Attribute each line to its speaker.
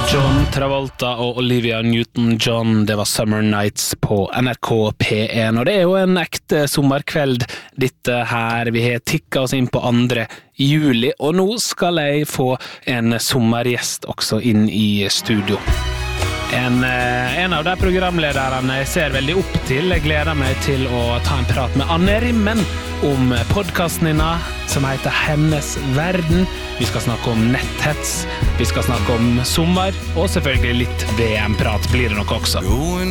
Speaker 1: John Travolta og Olivia Newton-John, det var Summer Nights på NRK P1, og det jo en ekte sommerkveld dette her. Vi har tikket oss inn på 2. juli, og nå skal jeg få en sommergjest også inn i studio. En av de programlederne jeg ser veldig opp til. Jeg gleder meg til å ta en prat med Anne Rimmen om podcasten hennes som heter Hennes Verden. Vi skal snakke om netthets, vi skal snakke om sommer, og selvfølgelig litt VM-prat blir det nok også.